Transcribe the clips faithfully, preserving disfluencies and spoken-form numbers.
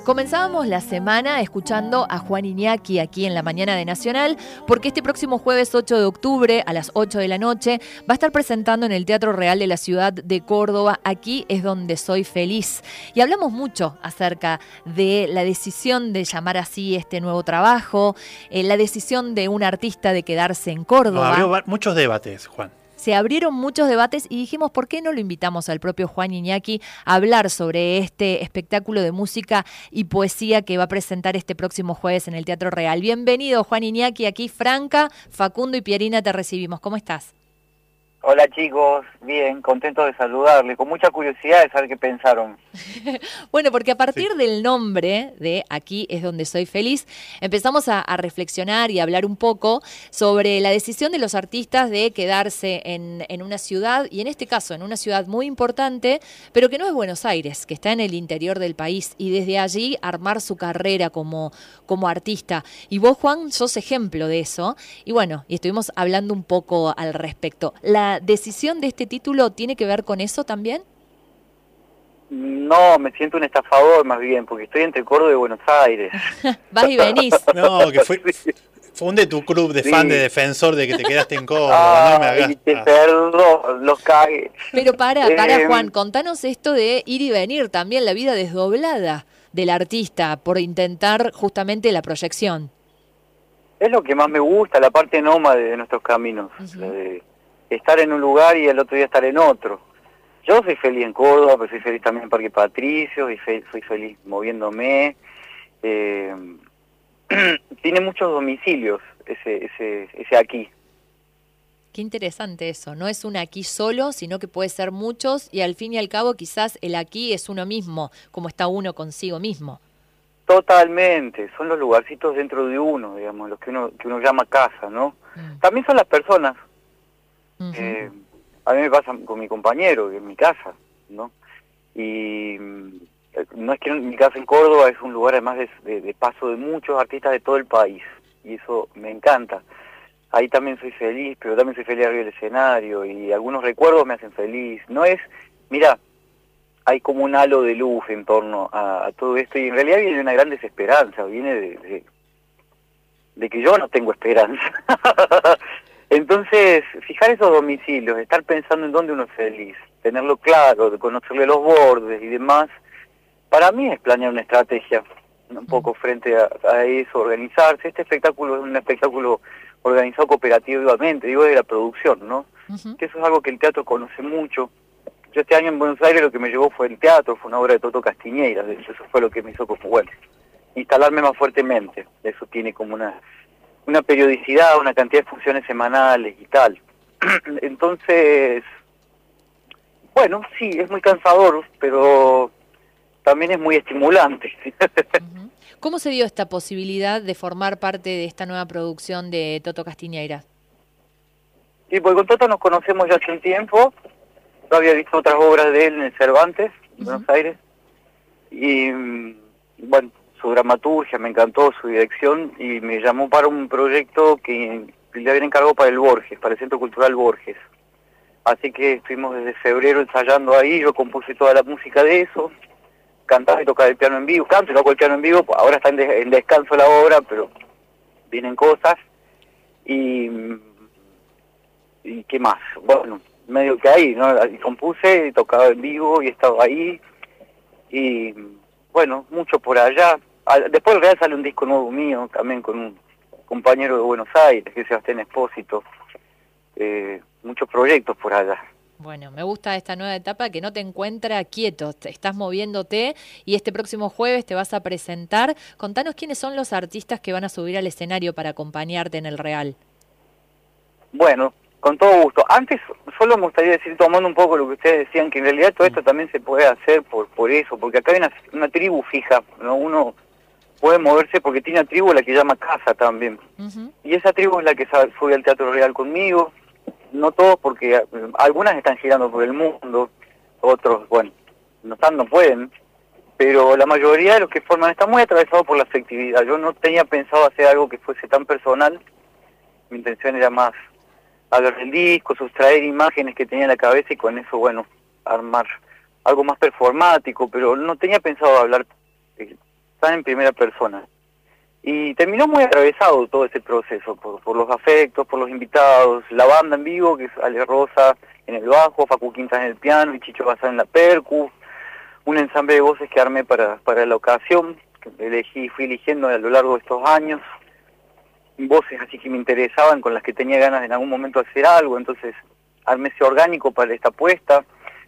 Comenzábamos la semana escuchando a Juan Iñaki aquí en la mañana de Nacional, porque este próximo jueves ocho de octubre a las ocho de la noche va a estar presentando en el Teatro Real de la ciudad de Córdoba Aquí es donde soy feliz. Y hablamos mucho acerca de la decisión de llamar así este nuevo trabajo, eh, la decisión de un artista de quedarse en Córdoba. No, abrió muchos debates, Juan. Se abrieron muchos debates y dijimos, ¿por qué no lo invitamos al propio Juan Iñaki a hablar sobre este espectáculo de música y poesía que va a presentar este próximo jueves en el Teatro Real? Bienvenido, Juan Iñaki, aquí Franca, Facundo y Pierina te recibimos. ¿Cómo estás? Hola chicos, bien, contento de saludarles, con mucha curiosidad de saber qué pensaron. Bueno, porque a partir Sí. del nombre de Aquí es donde soy feliz, empezamos a, a reflexionar y a hablar un poco sobre la decisión de los artistas de quedarse en, en una ciudad, y en este caso en una ciudad muy importante, pero que no es Buenos Aires, que está en el interior del país, y desde allí armar su carrera como, como artista. Y vos, Juan, sos ejemplo de eso, y bueno, y estuvimos hablando un poco al respecto. ¿La decisión de este título tiene que ver con eso también? No, me siento un estafador más bien, porque estoy entre Córdoba y Buenos Aires. Vas y venís. No, que fue, Sí. funde tu club de Sí. fan de defensor de que te quedaste en Córdoba. No me Ay, hagas. te ah. perdón, los cagué. Pero para, para Eh, Juan, contanos esto de ir y venir también, la vida desdoblada del artista por intentar justamente la proyección. Es lo que más me gusta, la parte nómade de nuestros caminos, Ujú. la de estar en un lugar y el otro día estar en otro. Yo soy feliz en Córdoba, pero soy feliz también en Parque Patricio, y fe- soy feliz moviéndome. Eh, tiene muchos domicilios ese, ese, ese aquí. Qué interesante eso, no es un aquí solo, sino que puede ser muchos, y al fin y al cabo quizás el aquí es uno mismo, como está uno consigo mismo. Totalmente, son los lugarcitos dentro de uno, digamos, los que uno que uno llama casa, ¿no? Mm. También son las personas. Ujú. Eh, a mí me pasa con mi compañero, que es mi casa, ¿no? Y mm, no es que mi casa en Córdoba es un lugar además de, de, de paso de muchos artistas de todo el país, y eso me encanta. Ahí también soy feliz, pero también soy feliz arriba del escenario, y algunos recuerdos me hacen feliz. No es, mira, hay como un halo de luz en torno a, a todo esto, y en realidad viene de una gran desesperanza, viene de, de, de que yo no tengo esperanza. Entonces, fijar esos domicilios, estar pensando en dónde uno es feliz, tenerlo claro, de conocerle los bordes y demás, para mí es planear una estrategia, un poco frente a, a eso, organizarse. Este espectáculo es un espectáculo organizado cooperativamente, digo de la producción, ¿no? Ujú. Que eso es algo que el teatro conoce mucho. Yo este año en Buenos Aires lo que me llevó fue el teatro, fue una obra de Toto Castiñeira, de hecho eso fue lo que me hizo como, bueno, instalarme más fuertemente. Eso tiene como una, una periodicidad, una cantidad de funciones semanales y tal. Entonces, bueno, sí, es muy cansador, pero también es muy estimulante. Ujú. ¿Cómo se dio esta posibilidad de formar parte de esta nueva producción de Toto Castiñeira? Sí, porque con Toto nos conocemos ya hace un tiempo. Yo había visto otras obras de él en el Cervantes, en Ujú. Buenos Aires, y mm, bueno, su dramaturgia me encantó, su dirección, y me llamó para un proyecto que le habían encargado para el Borges, para el Centro Cultural Borges. Así que estuvimos desde febrero ensayando ahí, yo compuse toda la música de eso, cantaba y tocaba el piano en vivo, canto y toco el piano en vivo, ahora está en, de- en descanso la obra, pero vienen cosas, y, mm, y ¿qué más? Bueno, medio que ahí, ¿no? Ahí compuse, y tocaba en vivo y estaba ahí, y bueno, mucho por allá. Ah, después del Real sale un disco nuevo mío, también con un compañero de Buenos Aires, que es Sebastián Espósito. Eh, muchos proyectos por allá. Bueno, me gusta esta nueva etapa que no te encuentra quieto, te estás moviéndote y este próximo jueves te vas a presentar. Contanos quiénes son los artistas que van a subir al escenario para acompañarte en el Real. Bueno, con todo gusto. Antes, solo me gustaría decir, tomando un poco lo que ustedes decían, que en realidad todo esto también se puede hacer por por eso, porque acá hay una, una tribu fija, ¿no? Uno puede moverse porque tiene una tribu la que llama casa también. Ujú. Y esa tribu es la que sabe- sube al Teatro Real conmigo. No todos, porque eh, algunas están girando por el mundo, otros, bueno, no están, no pueden, pero la mayoría de los que forman está muy atravesado por la afectividad. Yo no tenía pensado hacer algo que fuese tan personal, mi intención era más hablar del disco, sustraer imágenes que tenía en la cabeza y con eso, bueno, armar algo más performático, pero no tenía pensado hablar eh, están en primera persona. Y terminó muy atravesado todo ese proceso, por, por los afectos, por los invitados, la banda en vivo, que es Ale Rosa en el bajo, Facu Quintas en el piano y Chicho Bazán en la percu, un ensamble de voces que armé para, para la ocasión, que elegí, fui eligiendo a lo largo de estos años, voces así que me interesaban, con las que tenía ganas de en algún momento hacer algo, entonces armé ese orgánico para esta apuesta.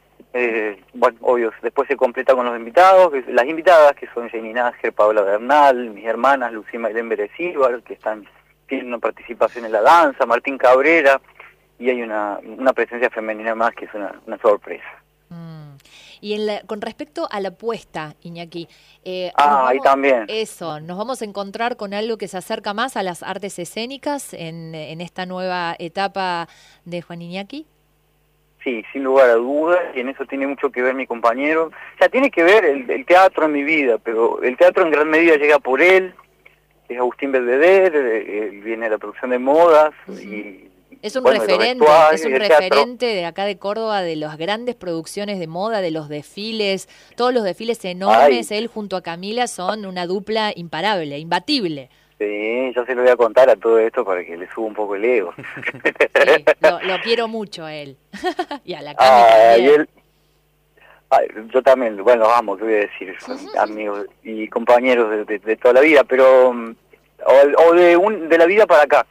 Eh, bueno, obvio, después se completa con los invitados, que- las invitadas que son Jenny Nájer, Paola Bernal, mis hermanas Lucía Mailén Berecíbar, que están, tienen una participación en la danza, Martín Cabrera, y hay una, una presencia femenina más que es una, una sorpresa. Mm. Y en la- con respecto a la apuesta, Iñaki, eh, Ah, nos ahí vamos- también. eso, nos vamos a encontrar con algo que se acerca más a las artes escénicas en, en esta nueva etapa de Juan Iñaki. Sí, sin lugar a dudas, y en eso tiene mucho que ver mi compañero. O sea, tiene que ver el, el teatro en mi vida, pero el teatro en gran medida llega por él, es Agustín Belvedere, eh, él viene de la producción de modas, Ujú. y Es un bueno, de los referente, vestuarios es un y el teatro. referente de acá de Córdoba, de las grandes producciones de moda, de los desfiles, todos los desfiles enormes, Ay. él junto a Camila son una dupla imparable, imbatible. Sí, yo se lo voy a contar a todo esto para que le suba un poco el ego. Sí, lo, lo quiero mucho a él. Y a la Cami Ah, y también. él, ay, yo también, bueno, los amo, qué voy a decir, son amigos y compañeros de, de- de toda la vida, pero, mm, o, o de, un, de la vida para acá.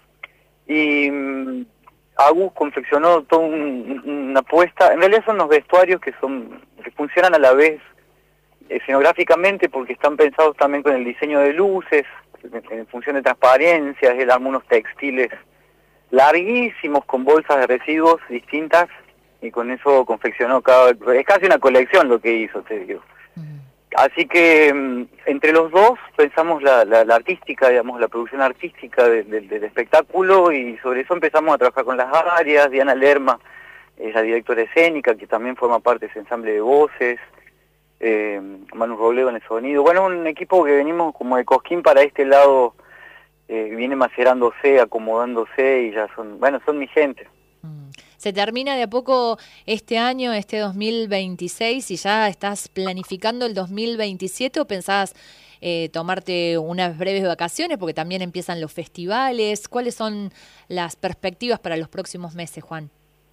Y mm, Agus confeccionó toda un- una apuesta, en realidad son los vestuarios que son que funcionan a la vez escenográficamente porque están pensados también con el diseño de luces, en, en función de transparencias, él armó unos textiles larguísimos con bolsas de residuos distintas y con eso confeccionó cada... Es casi una colección lo que hizo, te digo. Mm. Así que mm, entre los dos pensamos la, la, la artística, digamos, la producción artística de- de- del espectáculo y sobre eso empezamos a trabajar con las áreas. Diana Lerma es la directora escénica, que también forma parte de ese ensamble de voces. Eh, Manu Robledo en el sonido. Bueno, un equipo que venimos como de Cosquín para este lado, eh, viene macerándose, acomodándose y ya son, bueno, son mi gente. Mm. Se termina de a poco este año, este dos mil veintiséis, y ya estás planificando el dos mil veintisiete o pensás eh, tomarte unas breves vacaciones porque también empiezan los festivales. ¿Cuáles son las perspectivas para los próximos meses, Juan?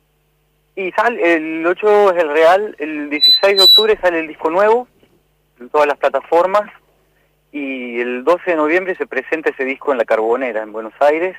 Y sale, el ocho es el Real, el dieciséis de octubre sale el disco nuevo en todas las plataformas y el doce de noviembre se presenta ese disco en La Carbonera, en Buenos Aires,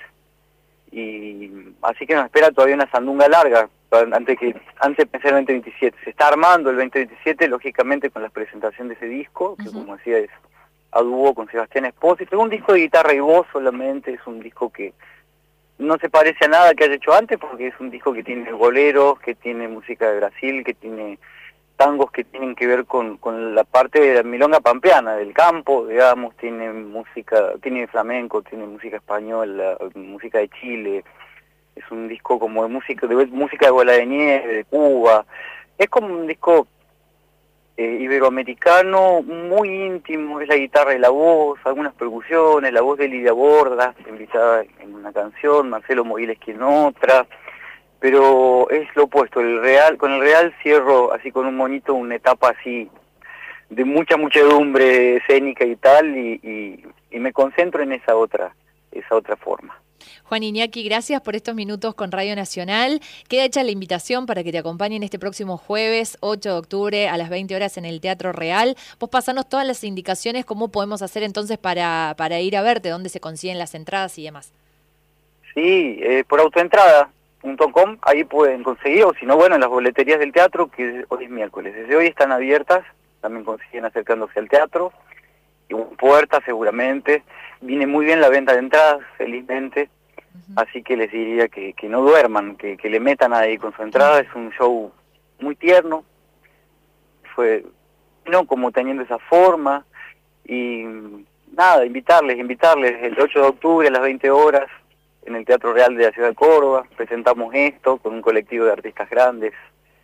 y así que nos espera todavía una sandunga larga antes que antes de pensar el veinte veintisiete. Se está armando el veinte veintisiete, lógicamente, con la presentación de ese disco, que Ujú. como decía es a dúo con Sebastián Espósito. Es un disco de guitarra y voz solamente, es un disco que no se parece a nada que haya hecho antes porque es un disco que tiene boleros, que tiene música de Brasil, que tiene tangos que tienen que ver con, con la parte de la milonga pampeana, del campo, digamos, tiene música, tiene flamenco, tiene música española, música de Chile, es un disco como de música de música de bola de nieve, de Cuba, es como un disco eh, iberoamericano, muy íntimo, es la guitarra y la voz, algunas percusiones, la voz de Lidia Borda, invitada en una canción, Marcelo Moguiles que en otra, pero es lo opuesto, el Real, con el Real cierro así con un monito una etapa así de mucha muchedumbre escénica y tal, y, y, y me concentro en esa otra, esa otra forma. Juan Iñaki, gracias por estos minutos con Radio Nacional. Queda hecha la invitación para que te acompañen este próximo jueves, ocho de octubre, a las veinte horas en el Teatro Real. Vos pasanos todas las indicaciones, cómo podemos hacer entonces para, para ir a verte, dónde se consiguen las entradas y demás. Sí, eh, por autoentrada punto com, ahí pueden conseguir, o si no, bueno, en las boleterías del teatro, que hoy es miércoles, desde hoy están abiertas, también consiguen acercándose al teatro, y puertas seguramente, viene muy bien la venta de entradas, felizmente, uh-huh. Así que les diría que, que no duerman, que, que le metan ahí con su entrada, uh-huh. Es un show muy tierno, fue, no como teniendo esa forma, y nada, invitarles, invitarles, el ocho de octubre a las veinte horas, en el Teatro Real de la Ciudad de Córdoba, presentamos esto con un colectivo de artistas grandes,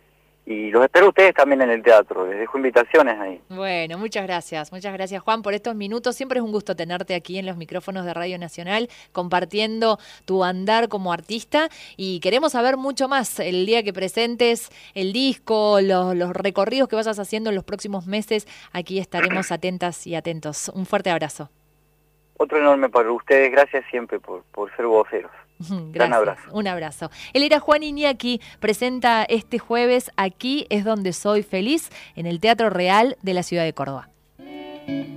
Y los espero a ustedes también en el teatro, les dejo invitaciones ahí. Bueno, muchas gracias, muchas gracias Juan por estos minutos. Siempre es un gusto tenerte aquí en los micrófonos de Radio Nacional, compartiendo tu andar como artista, y queremos saber mucho más el día que presentes el disco, los, los recorridos que vayas haciendo en los próximos meses. Aquí estaremos atentas y atentos. Un fuerte abrazo. Otro enorme para ustedes, gracias siempre por, por ser voceros. Gracias, un abrazo. Un abrazo. Él era Juan Iñaki, presenta este jueves Aquí es donde soy feliz, en el Teatro Real de la ciudad de Córdoba.